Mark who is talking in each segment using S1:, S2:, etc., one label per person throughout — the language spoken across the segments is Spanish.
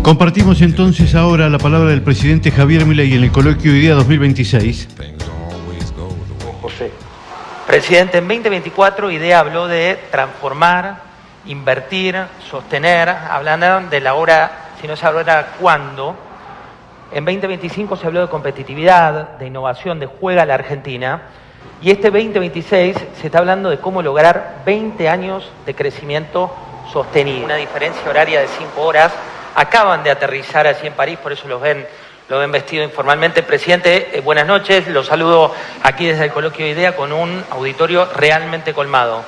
S1: Compartimos entonces ahora la palabra del presidente Javier Milei en el coloquio IDEA 2026.
S2: José. Presidente, en 2024 IDEA habló de transformar, invertir, sostener, hablando de la hora, si no se habló era cuándo. En 2025 se habló de competitividad, de innovación, de juega la Argentina. Y este 2026 se está hablando de cómo lograr 20 años de crecimiento sostenido. Una diferencia horaria de 5 horas. Acaban de aterrizar allí en París, por eso lo ven vestido informalmente. Presidente, buenas noches. Los saludo aquí desde el coloquio IDEA con un auditorio realmente colmado.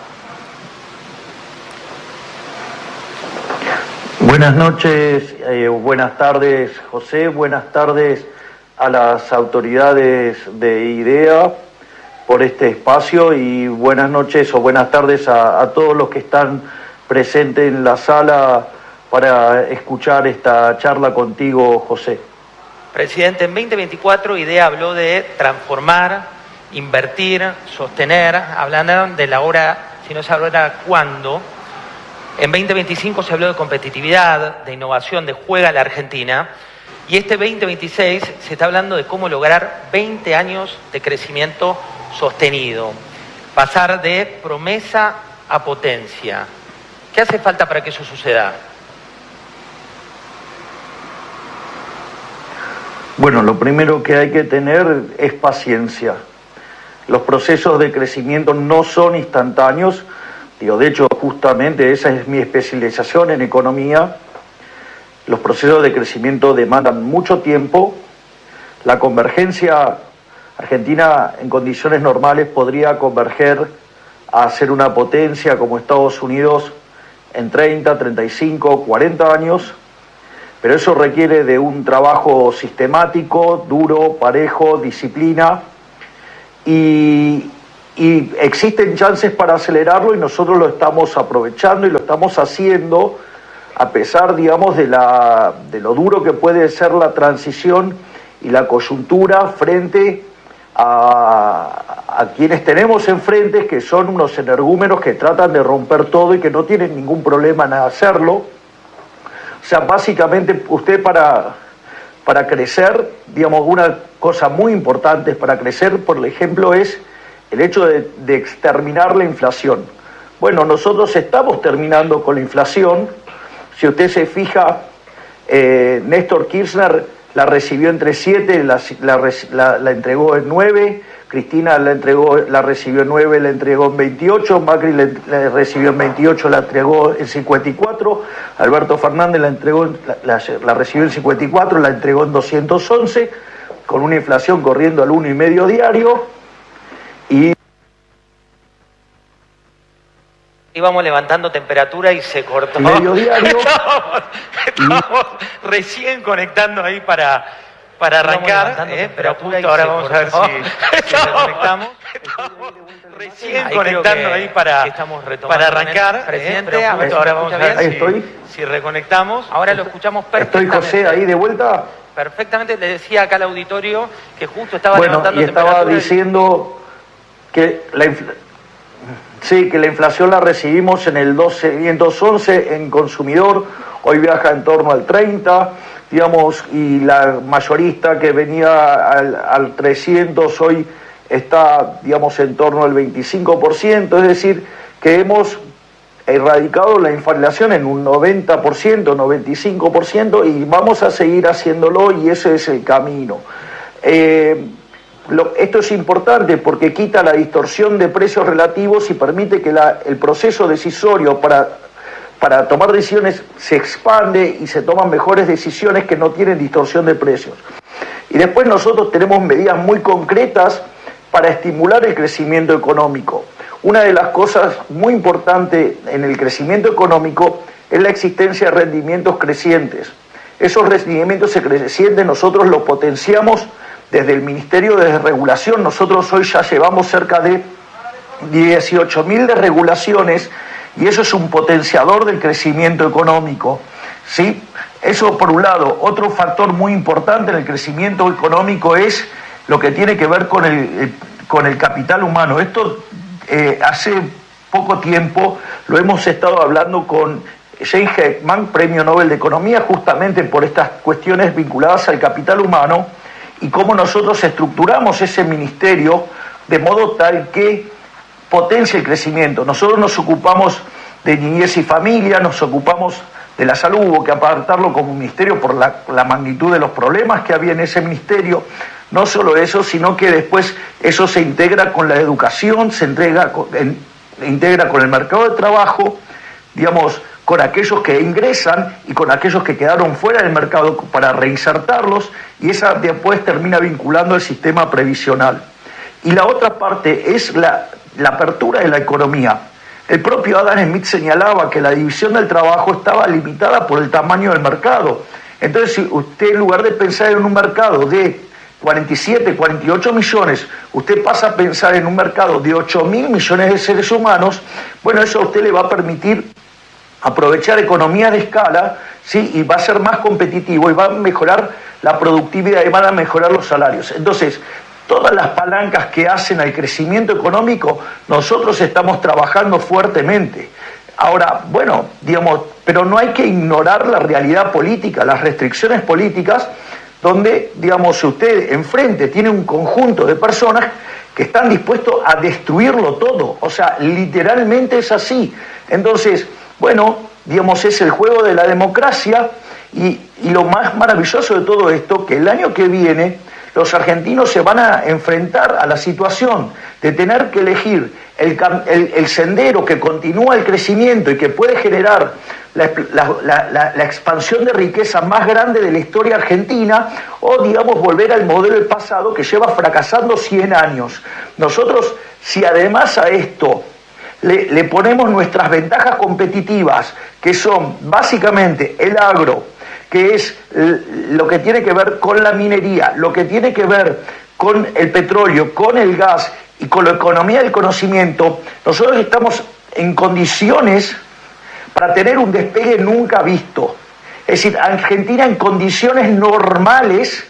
S3: Buenas noches, buenas tardes, José. Buenas tardes a las autoridades de IDEA por este espacio y buenas noches o buenas tardes a todos los que están presentes en la sala para escuchar esta charla contigo, José.
S2: Presidente, en 2024 IDEA habló de transformar, invertir, sostener, hablando de la hora, si no se habló era cuándo. En 2025 se habló de competitividad, de innovación, de juega la Argentina. Y este 2026 se está hablando de cómo lograr 20 años de crecimiento sostenido. Pasar de promesa a potencia. ¿Qué hace falta para que eso suceda?
S3: Bueno, lo primero que hay que tener es paciencia. Los procesos de crecimiento no son instantáneos. De hecho, justamente esa es mi especialización en economía. Los procesos de crecimiento demandan mucho tiempo. La convergencia argentina en condiciones normales podría converger a ser una potencia como Estados Unidos en 30, 35, 40 años. Pero eso requiere de un trabajo sistemático, duro, parejo, disciplina, y existen chances para acelerarlo y nosotros lo estamos aprovechando y lo estamos haciendo a pesar, digamos, de lo duro que puede ser la transición y la coyuntura frente a quienes tenemos enfrente, que son unos energúmenos que tratan de romper todo y que no tienen ningún problema en hacerlo. O sea, básicamente usted para crecer, digamos, una cosa muy importante para crecer, por ejemplo, es el hecho de exterminar la inflación. Bueno, nosotros estamos terminando con la inflación. Si usted se fija, Néstor Kirchner la recibió entre 7, la entregó en 9, Cristina la recibió en 9, la entregó en 28, Macri la recibió en 28, la entregó en 54, Alberto Fernández la recibió en 54, la entregó en 211, con una inflación corriendo al 1,5 diario, y
S2: íbamos levantando temperatura y se cortó.
S3: Medio diario.
S2: Estamos recién conectando ahí para arrancar, pero justo ahora vamos a ver si reconectamos. Recién conectando ahí para arrancar, presidente. Ahora vamos a ver si reconectamos. Ahora lo escuchamos perfectamente.
S3: ¿Estoy, José, ahí de vuelta?
S2: Perfectamente. Le decía acá al auditorio que justo estaba levantando temperatura.
S3: Estaba diciendo que la inflación la recibimos en el 211 en consumidor, hoy viaja en torno al 30, digamos, y la mayorista que venía al 300 hoy está, digamos, en torno al 25%, es decir, que hemos erradicado la inflación en un 90%, 95% y vamos a seguir haciéndolo y ese es el camino. Esto es importante porque quita la distorsión de precios relativos y permite que el proceso decisorio para tomar decisiones se expande y se toman mejores decisiones que no tienen distorsión de precios. Y después nosotros tenemos medidas muy concretas para estimular el crecimiento económico. Una de las cosas muy importantes en el crecimiento económico es la existencia de rendimientos crecientes. Esos rendimientos crecientes nosotros los potenciamos desde el Ministerio de Regulación. Nosotros hoy ya llevamos cerca de 18.000 de regulaciones y eso es un potenciador del crecimiento económico, ¿sí? Eso por un lado. Otro factor muy importante en el crecimiento económico es lo que tiene que ver con el capital humano. Esto hace poco tiempo lo hemos estado hablando con Jane Heckman, Premio Nobel de Economía, justamente por estas cuestiones vinculadas al capital humano y cómo nosotros estructuramos ese ministerio de modo tal que potencie el crecimiento. Nosotros nos ocupamos de niñez y familia, nos ocupamos de la salud, hubo que apartarlo como ministerio por la magnitud de los problemas que había en ese ministerio. No solo eso, sino que después eso se integra con la educación, se integra con el mercado de trabajo, digamos, con aquellos que ingresan y con aquellos que quedaron fuera del mercado para reinsertarlos, y esa después termina vinculando al sistema previsional. Y la otra parte es la apertura de la economía. El propio Adam Smith señalaba que la división del trabajo estaba limitada por el tamaño del mercado. Entonces, si usted, en lugar de pensar en un mercado de 47, 48 millones, usted pasa a pensar en un mercado de 8.000 millones de seres humanos, bueno, eso a usted le va a permitir aprovechar economías de escala, ¿sí? Y va a ser más competitivo y va a mejorar la productividad y van a mejorar los salarios. Entonces, todas las palancas que hacen al crecimiento económico, nosotros estamos trabajando fuertemente. Ahora, bueno, digamos, pero no hay que ignorar la realidad política, las restricciones políticas, donde, digamos, si usted enfrente tiene un conjunto de personas que están dispuestos a destruirlo todo, o sea, literalmente es así. Entonces, bueno, digamos, es el juego de la democracia y lo más maravilloso de todo esto, que el año que viene los argentinos se van a enfrentar a la situación de tener que elegir el sendero que continúa el crecimiento y que puede generar la expansión de riqueza más grande de la historia argentina, o, digamos, volver al modelo del pasado que lleva fracasando 100 años. Nosotros, si además a esto le ponemos nuestras ventajas competitivas, que son básicamente el agro, que es lo que tiene que ver con la minería, lo que tiene que ver con el petróleo, con el gas y con la economía del conocimiento, nosotros estamos en condiciones para tener un despegue nunca visto. Es decir, Argentina en condiciones normales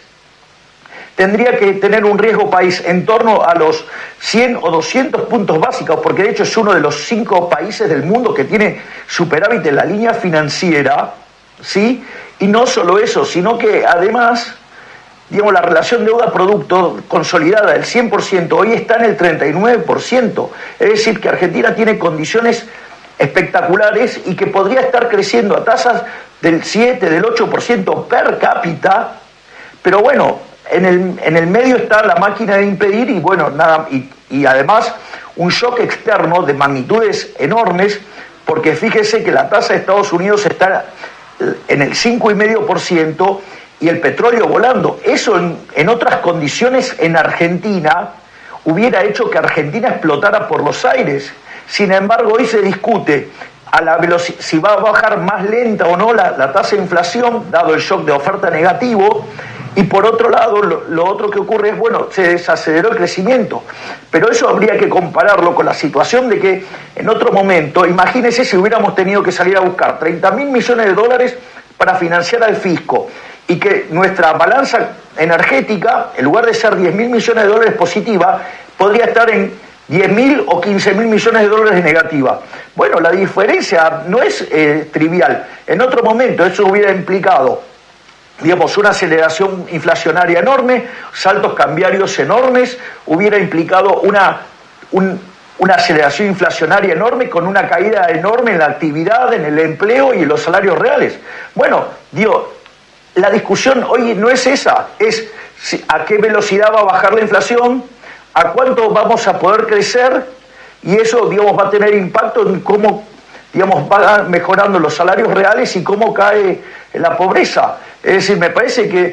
S3: tendría que tener un riesgo país en torno a los 100 o 200 puntos básicos, porque de hecho es uno de los 5 países del mundo que tiene superávit en la línea financiera, ¿sí? Y no solo eso, sino que además, digamos, la relación deuda-producto consolidada del 100% hoy está en el 39%. Es decir, que Argentina tiene condiciones espectaculares y que podría estar creciendo a tasas del 7, del 8% per cápita, pero bueno, en el medio está la máquina de impedir y bueno, nada, y además un shock externo de magnitudes enormes, porque fíjese que la tasa de Estados Unidos está en el 5,5% y el petróleo volando. Eso en otras condiciones en Argentina hubiera hecho que Argentina explotara por los aires. Sin embargo, hoy se discute a la velocidad, si va a bajar más lenta o no la tasa de inflación, dado el shock de oferta negativo, y por otro lado, lo otro que ocurre es, bueno, se desaceleró el crecimiento, pero eso habría que compararlo con la situación de que en otro momento, imagínense si hubiéramos tenido que salir a buscar 30.000 millones de dólares para financiar al fisco, y que nuestra balanza energética, en lugar de ser 10.000 millones de dólares positiva, podría estar en 10.000 o 15.000 millones de dólares negativa. Bueno, la diferencia no es trivial. En otro momento eso hubiera implicado, digamos, una aceleración inflacionaria enorme, saltos cambiarios enormes, hubiera implicado una aceleración inflacionaria enorme con una caída enorme en la actividad, en el empleo y en los salarios reales. Bueno, digo, la discusión hoy no es esa, es a qué velocidad va a bajar la inflación, a cuánto vamos a poder crecer, y eso, digamos, va a tener impacto en cómo, digamos, van mejorando los salarios reales y cómo cae la pobreza. Es decir, me parece que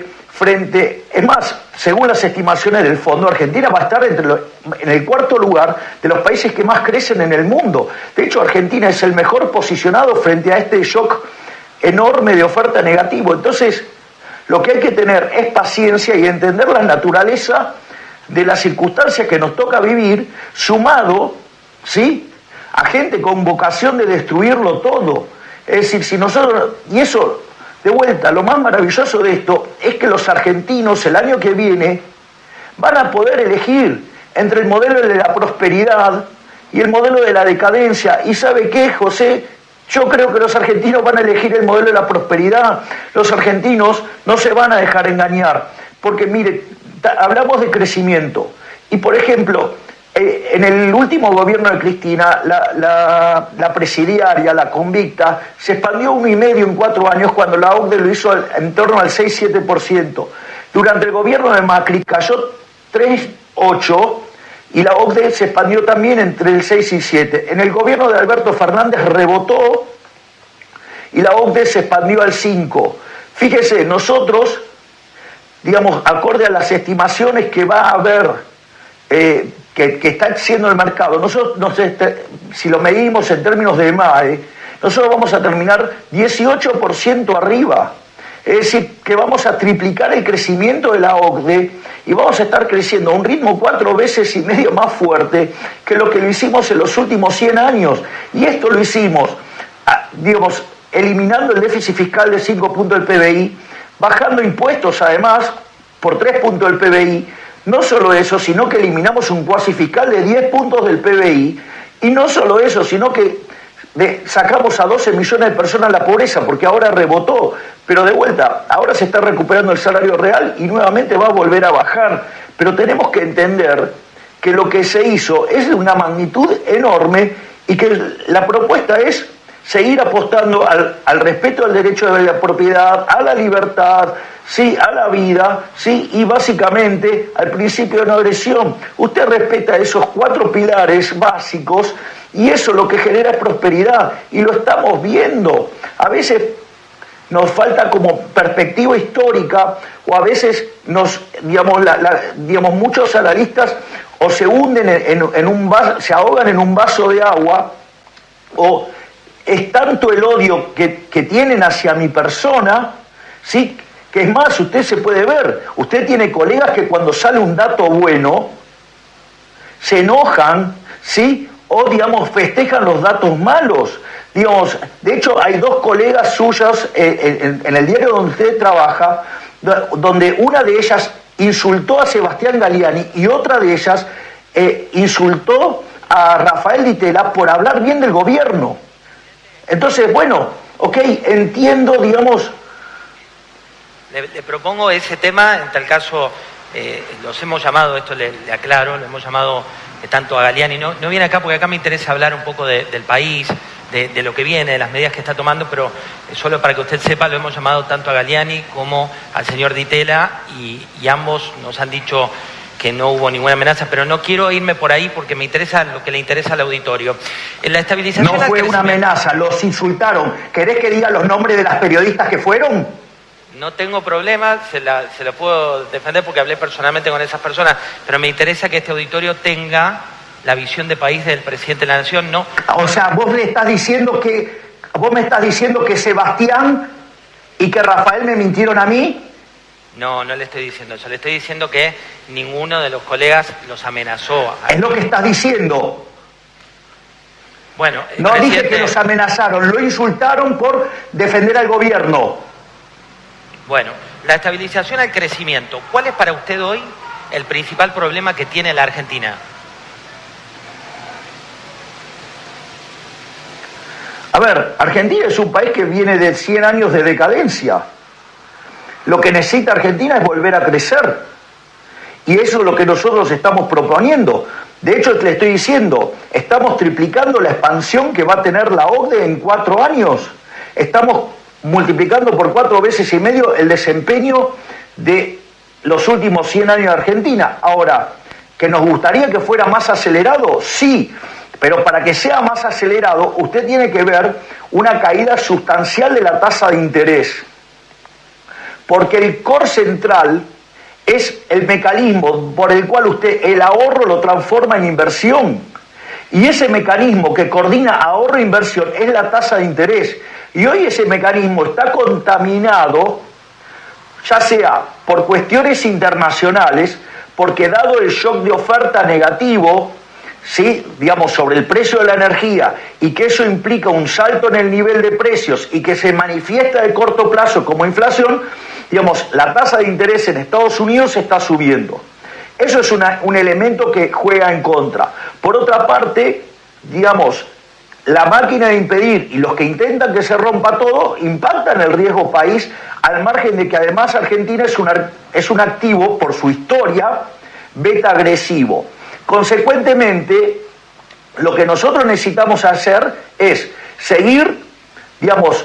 S3: es más, según las estimaciones del Fondo, Argentina va a estar en el 4º lugar de los países que más crecen en el mundo. De hecho, Argentina es el mejor posicionado frente a este shock enorme de oferta negativo. Entonces, lo que hay que tener es paciencia y entender la naturaleza de las circunstancias que nos toca vivir, sumado, ¿sí?, a gente con vocación de destruirlo todo. Es decir, si nosotros, y eso, de vuelta, lo más maravilloso de esto es que los argentinos el año que viene van a poder elegir entre el modelo de la prosperidad y el modelo de la decadencia. ¿Y sabe qué, José? Yo creo que los argentinos van a elegir el modelo de la prosperidad. Los argentinos no se van a dejar engañar. Porque, mire, hablamos de crecimiento. Y, por ejemplo, en el último gobierno de Cristina, la presidiaria, la convicta, se expandió 1,5 en 4 años cuando la OCDE lo hizo en torno al 6-7%. Durante el gobierno de Macri cayó 3,8%. Y la OCDE se expandió también entre el 6 y 7. En el gobierno de Alberto Fernández rebotó y la OCDE se expandió al 5. Fíjese, nosotros, digamos, acorde a las estimaciones que va a haber, que está haciendo el mercado, nosotros, si lo medimos en términos de MAE, nosotros vamos a terminar 18% arriba. Es decir, que vamos a triplicar el crecimiento de la OCDE y vamos a estar creciendo a un ritmo 4,5 veces más fuerte que lo que lo hicimos en los últimos 100 años. Y esto lo hicimos, digamos, eliminando el déficit fiscal de 5 puntos del PBI, bajando impuestos además por 3 puntos del PBI. No solo eso, sino que eliminamos un cuasi fiscal de 10 puntos del PBI. Y no solo eso, sino que sacamos a 12 millones de personas de la pobreza, porque ahora rebotó, pero de vuelta, ahora se está recuperando el salario real y nuevamente va a volver a bajar. Pero tenemos que entender que lo que se hizo es de una magnitud enorme y que la propuesta es seguir apostando al respeto al derecho de la propiedad, a la libertad, sí, a la vida, sí, y básicamente al principio de no agresión. Usted respeta esos 4 pilares básicos y eso lo que genera es prosperidad y lo estamos viendo. A veces nos falta como perspectiva histórica o a veces digamos muchos analistas o se hunden en un vaso, se ahogan en un vaso de agua, o es tanto el odio que tienen hacia mi persona, ¿sí? Que es más, usted se puede ver, usted tiene colegas que cuando sale un dato bueno se enojan, ¿sí? O, digamos, festejan los datos malos. Digamos, de hecho, hay 2 colegas suyas en el diario donde usted trabaja, donde una de ellas insultó a Sebastián Galiani y otra de ellas insultó a Rafael Ditela por hablar bien del gobierno. Entonces, bueno, ok, entiendo, digamos...
S2: Le propongo ese tema, en tal caso, los hemos llamado, esto le aclaro, lo hemos llamado tanto a Galiani, no viene acá porque acá me interesa hablar un poco del país, de lo que viene, de las medidas que está tomando, pero solo para que usted sepa, lo hemos llamado tanto a Galiani como al señor Ditela y ambos nos han dicho que no hubo ninguna amenaza, pero no quiero irme por ahí porque me interesa lo que le interesa al auditorio. En la estabilización...
S3: No fue una amenaza, los insultaron. ¿Querés que diga los nombres de las periodistas que fueron?
S2: No tengo problema, se lo puedo defender porque hablé personalmente con esas personas, pero me interesa que este auditorio tenga la visión de país del presidente de la Nación, ¿no?
S3: O sea, vos me estás diciendo que Sebastián y que Rafael me mintieron a mí.
S2: No, no le estoy diciendo eso, le estoy diciendo que ninguno de los colegas los amenazó.
S3: Es lo que estás diciendo.
S2: Bueno,
S3: no dije que los amenazaron, lo insultaron por defender al gobierno.
S2: Bueno, la estabilización al crecimiento. ¿Cuál es para usted hoy el principal problema que tiene la Argentina?
S3: A ver, Argentina es un país que viene de 100 años de decadencia. Lo que necesita Argentina es volver a crecer. Y eso es lo que nosotros estamos proponiendo. De hecho, le estoy diciendo, estamos triplicando la expansión que va a tener la OCDE en 4 años. Estamos multiplicando por 4,5 veces el desempeño de los últimos 100 años de Argentina. Ahora, ¿que nos gustaría que fuera más acelerado? Sí, pero para que sea más acelerado, usted tiene que ver una caída sustancial de la tasa de interés. Porque el core central es el mecanismo por el cual usted el ahorro lo transforma en inversión. Y ese mecanismo que coordina ahorro e inversión es la tasa de interés. Y hoy ese mecanismo está contaminado, ya sea por cuestiones internacionales, porque dado el shock de oferta negativo, ¿sí? Digamos, sobre el precio de la energía, y que eso implica un salto en el nivel de precios y que se manifiesta de corto plazo como inflación, digamos, la tasa de interés en Estados Unidos está subiendo. Eso es un elemento que juega en contra. Por otra parte, digamos, la máquina de impedir y los que intentan que se rompa todo impactan el riesgo país, al margen de que además Argentina es un activo por su historia beta agresivo. Consecuentemente, lo que nosotros necesitamos hacer es seguir, digamos,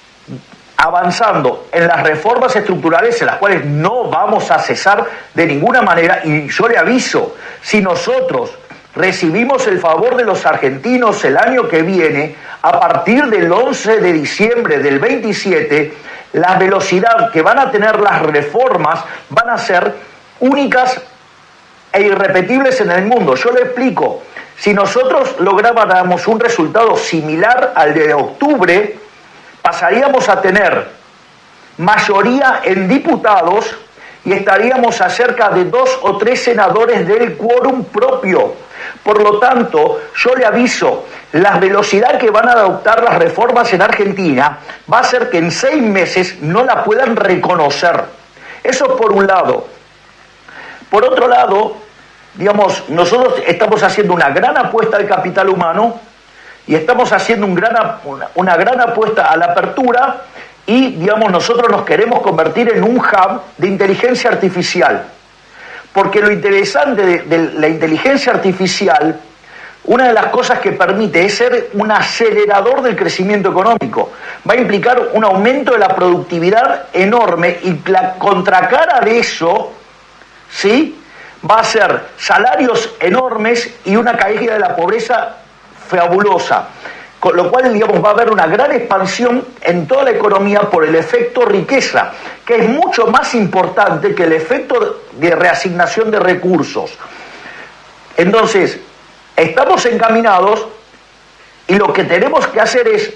S3: avanzando en las reformas estructurales, en las cuales no vamos a cesar de ninguna manera, y yo le aviso, si nosotros recibimos el favor de los argentinos el año que viene, a partir del 11 de diciembre del 27, la velocidad que van a tener las reformas van a ser únicas e irrepetibles en el mundo. Yo le explico, si nosotros lográramos un resultado similar al de octubre, pasaríamos a tener mayoría en diputados y estaríamos a cerca de 2 o 3 senadores del quórum propio. Por lo tanto, yo le aviso, la velocidad que van a adoptar las reformas en Argentina va a ser que en 6 meses no la puedan reconocer. Eso por un lado. Por otro lado, digamos, nosotros estamos haciendo una gran apuesta al capital humano y estamos haciendo una gran apuesta a la apertura y, digamos, nosotros nos queremos convertir en un hub de inteligencia artificial. Porque lo interesante de la inteligencia artificial, una de las cosas que permite es ser un acelerador del crecimiento económico. Va a implicar un aumento de la productividad enorme y la contracara de eso, ¿sí?, va a ser salarios enormes y una caída de la pobreza fabulosa. Con lo cual, digamos, va a haber una gran expansión en toda la economía por el efecto riqueza, que es mucho más importante que el efecto de reasignación de recursos. Entonces, estamos encaminados y lo que tenemos que hacer es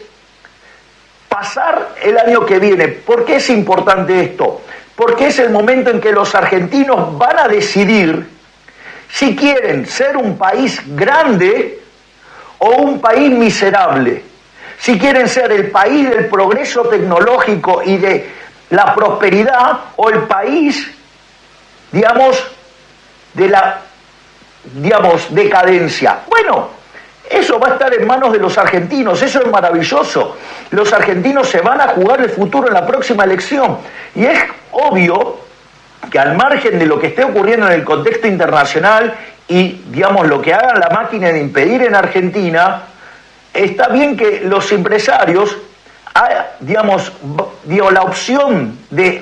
S3: pasar el año que viene. ¿Por qué es importante esto? Porque es el momento en que los argentinos van a decidir si quieren ser un país grande o un país miserable, si quieren ser el país del progreso tecnológico y de la prosperidad o el país, digamos, de la, digamos, decadencia. Bueno, eso va a estar en manos de los argentinos, eso es maravilloso. Los argentinos se van a jugar el futuro en la próxima elección y es obvio que al margen de lo que esté ocurriendo en el contexto internacional y, digamos, lo que haga la máquina de impedir en Argentina, está bien que los empresarios, digamos, la opción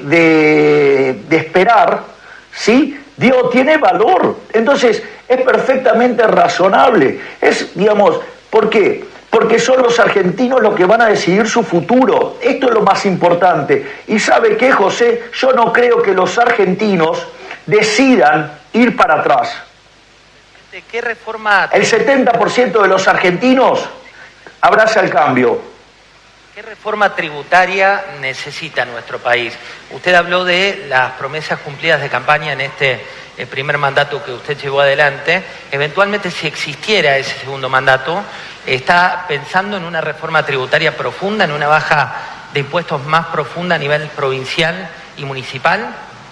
S3: de esperar, ¿sí?, tiene valor. Entonces, es perfectamente razonable. Digamos, ¿por qué? Porque son los argentinos los que van a decidir su futuro. Esto es lo más importante. Y ¿sabe qué, José? Yo no creo que los argentinos decidan ir para atrás.
S2: ¿Qué reforma?
S3: El 70% de los argentinos abraza el cambio.
S2: ¿Qué reforma tributaria necesita nuestro país? Usted habló de las promesas cumplidas de campaña en este primer mandato que usted llevó adelante. Eventualmente, si existiera ese segundo mandato, ¿está pensando en una reforma tributaria profunda, en una baja de impuestos más profunda a nivel provincial y municipal?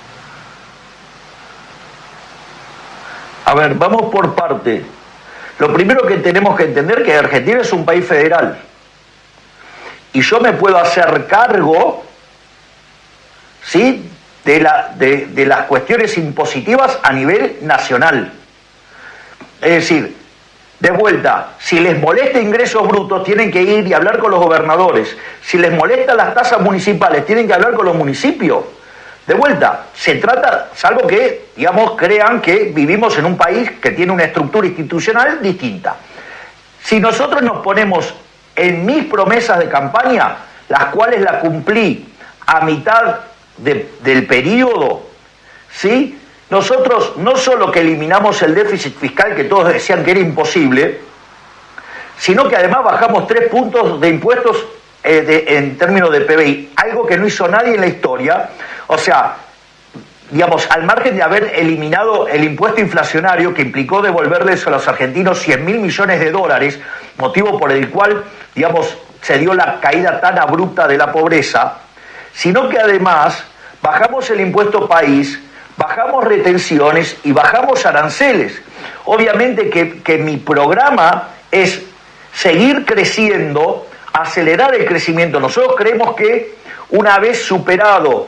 S3: A ver, vamos por parte. Lo primero que tenemos que entender es que Argentina es un país federal. Y yo me puedo hacer cargo, ¿sí?, de las cuestiones impositivas a nivel nacional. Es decir, de vuelta, si les molesta ingresos brutos, tienen que ir y hablar con los gobernadores. Si les molestan las tasas municipales, tienen que hablar con los municipios. De vuelta, se trata, salvo que, digamos, crean que vivimos en un país que tiene una estructura institucional distinta. Si nosotros nos ponemos en mis promesas de campaña, las cuales la cumplí a mitad del periodo, ¿sí?, nosotros no solo que eliminamos el déficit fiscal, que todos decían que era imposible, sino que además bajamos 3 puntos de impuestos en términos de PBI, algo que no hizo nadie en la historia. O sea, digamos, al margen de haber eliminado el impuesto inflacionario que implicó devolverles a los argentinos $100.000 millones, motivo por el cual, digamos, se dio la caída tan abrupta de la pobreza, sino que además bajamos el impuesto país, bajamos retenciones y bajamos aranceles. Obviamente que mi programa es seguir creciendo, acelerar el crecimiento. Nosotros creemos que una vez superado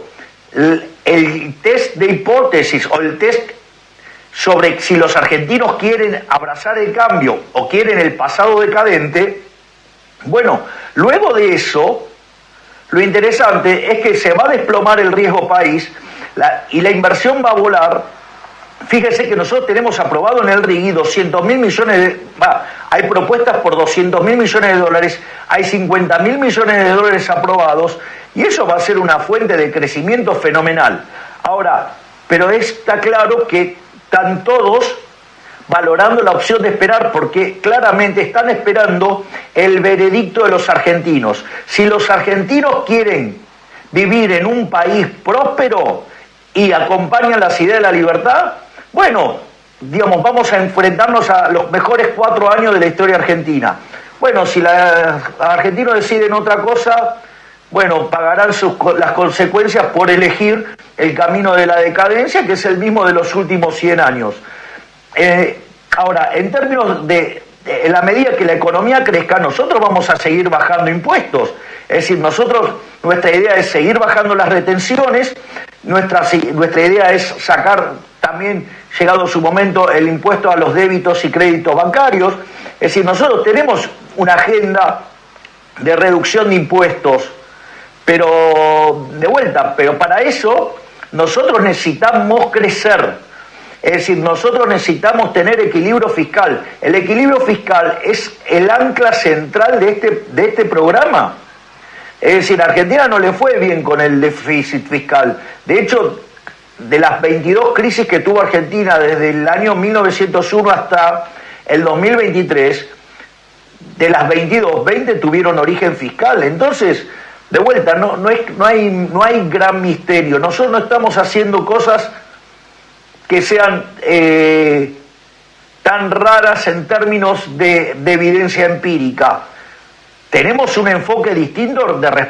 S3: el test de hipótesis o el test sobre si los argentinos quieren abrazar el cambio o quieren el pasado decadente, bueno, luego de eso, lo interesante es que se va a desplomar el riesgo país y la inversión va a volar. Fíjese que nosotros tenemos aprobado en el RIGI 200.000 millones de... hay propuestas por 200.000 millones de dólares, hay 50.000 millones de dólares aprobados, y eso va a ser una fuente de crecimiento fenomenal. Ahora, pero está claro que están todos valorando la opción de esperar, porque claramente están esperando el veredicto de los argentinos. Si los argentinos quieren vivir en un país próspero y acompañan las ideas de la libertad, bueno, digamos, vamos a enfrentarnos a los mejores 4 años de la historia argentina. Bueno, si los argentinos deciden otra cosa, bueno, pagarán las consecuencias por elegir el camino de la decadencia, que es el mismo de los últimos 100 años. Ahora, en términos de en la medida que la economía crezca, nosotros vamos a seguir bajando impuestos. Es decir, nuestra idea es seguir bajando las retenciones, nuestra idea es sacar también, llegado su momento, el impuesto a los débitos y créditos bancarios. Es decir, nosotros tenemos una agenda de reducción de impuestos, pero para eso nosotros necesitamos crecer. Es decir, nosotros necesitamos tener equilibrio fiscal. El equilibrio fiscal es el ancla central de este programa. Es decir, a Argentina no le fue bien con el déficit fiscal. De hecho, de las 22 crisis que tuvo Argentina desde el año 1901 hasta el 2023, de las 22, 20 tuvieron origen fiscal. Entonces, de vuelta, no hay gran misterio. Nosotros no estamos haciendo cosas que sean tan raras en términos de evidencia empírica. Tenemos un enfoque distinto